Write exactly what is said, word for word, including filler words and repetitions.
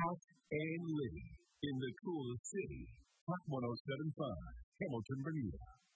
Hot and Liddy in the cool city. Hot one oh seven point five, Hamilton, Bermuda.